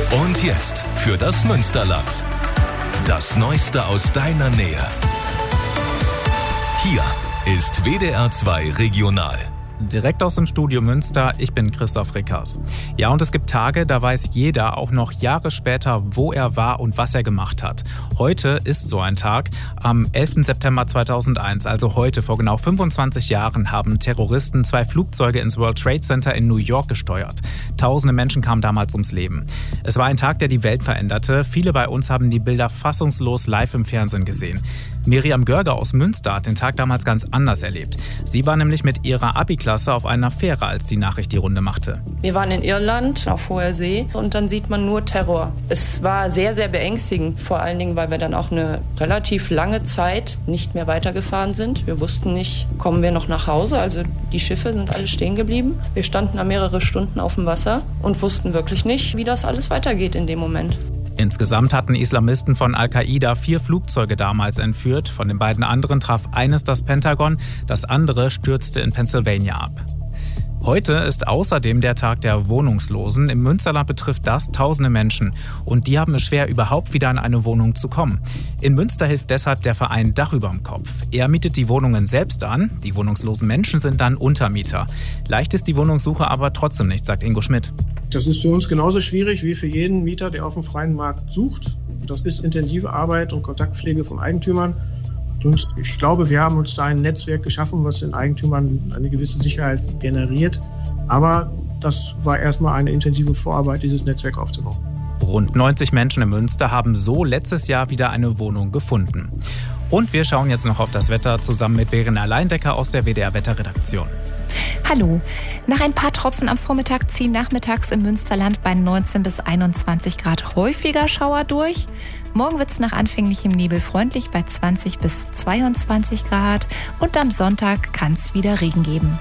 Und jetzt für das Münsterland. Das Neueste aus deiner Nähe. Hier ist WDR 2 Regional. Direkt aus dem Studio Münster, ich bin Christoph Rickers. Ja, und es gibt Tage, da weiß jeder auch noch Jahre später, wo er war und was er gemacht hat. Heute ist so ein Tag. Am 11. September 2001, also heute vor genau 25 Jahren, haben Terroristen 2 Flugzeuge ins World Trade Center in New York gesteuert. Tausende Menschen kamen damals ums Leben. Es war ein Tag, der die Welt veränderte. Viele bei uns haben die Bilder fassungslos live im Fernsehen gesehen. Miriam Görger aus Münster hat den Tag damals ganz anders erlebt. Sie war nämlich mit ihrer Abi-Klasse auf einer Fähre, als die Nachricht die Runde machte. Wir waren in Irland auf hoher See und dann sieht man nur Terror. Es war sehr, sehr beängstigend, vor allen Dingen, weil wir dann auch eine relativ lange Zeit nicht mehr weitergefahren sind. Wir wussten nicht, kommen wir noch nach Hause? Also die Schiffe sind alle stehen geblieben. Wir standen da mehrere Stunden auf dem Wasser und wussten wirklich nicht, wie das alles weitergeht in dem Moment. Insgesamt hatten Islamisten von Al-Qaida 4 Flugzeuge damals entführt. Von den beiden anderen traf eines das Pentagon, das andere stürzte in Pennsylvania ab. Heute ist außerdem der Tag der Wohnungslosen. Im Münsterland betrifft das tausende Menschen. Und die haben es schwer, überhaupt wieder an eine Wohnung zu kommen. In Münster hilft deshalb der Verein Dach überm Kopf. Er mietet die Wohnungen selbst an. Die wohnungslosen Menschen sind dann Untermieter. Leicht ist die Wohnungssuche aber trotzdem nicht, sagt Ingo Schmidt. Das ist für uns genauso schwierig wie für jeden Mieter, der auf dem freien Markt sucht. Das ist intensive Arbeit und Kontaktpflege von Eigentümern. Und ich glaube, wir haben uns da ein Netzwerk geschaffen, was den Eigentümern eine gewisse Sicherheit generiert. Aber das war erstmal eine intensive Vorarbeit, dieses Netzwerk aufzubauen. Rund 90 Menschen in Münster haben so letztes Jahr wieder eine Wohnung gefunden. Und wir schauen jetzt noch auf das Wetter zusammen mit Verena Leindecker aus der WDR-Wetterredaktion. Hallo. Nach ein paar Tropfen am Vormittag ziehen nachmittags im Münsterland bei 19 bis 21 Grad häufiger Schauer durch. Morgen wird es nach anfänglichem Nebel freundlich bei 20 bis 22 Grad. Und am Sonntag kann es wieder Regen geben.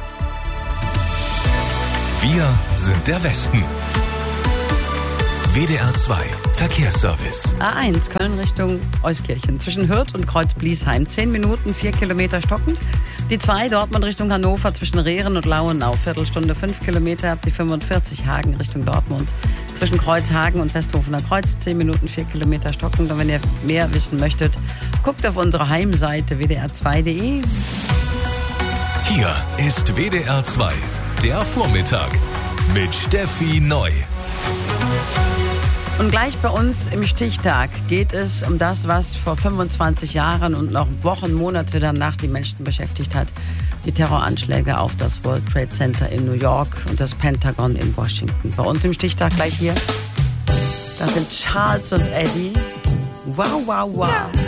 Wir sind der Westen. WDR 2 Verkehrsservice. A1 Köln Richtung Euskirchen. Zwischen Hürth und Kreuz-Bliesheim. 10 Minuten, 4 Kilometer stockend. Die 2 Dortmund Richtung Hannover zwischen Rehren und Lauenau. Viertelstunde 5 Kilometer. Die 45 Hagen Richtung Dortmund. Zwischen Kreuzhagen und Westhofener Kreuz 10 Minuten, 4 Kilometer stockend. Und wenn ihr mehr wissen möchtet, guckt auf unsere Heimseite wdr2.de. Hier ist WDR 2, der Vormittag mit Steffi Neu. Und gleich bei uns im Stichtag geht es um das, was vor 25 Jahren und noch Wochen, Monate danach die Menschen beschäftigt hat. Die Terroranschläge auf das World Trade Center in New York und das Pentagon in Washington. Bei uns im Stichtag gleich hier. Das sind Charles und Eddie. Wow, wow, wow.